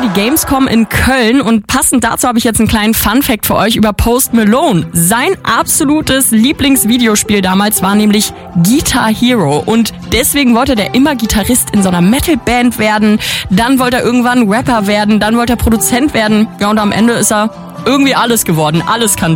die Gamescom in Köln und passend dazu habe ich jetzt einen kleinen Funfact für euch über Post Malone. Sein absolutes Lieblingsvideospiel damals war nämlich Guitar Hero und deswegen wollte der immer Gitarrist in so einer Metalband werden, dann wollte er irgendwann Rapper werden, dann wollte er Produzent werden, ja und am Ende ist er irgendwie alles geworden, alles kann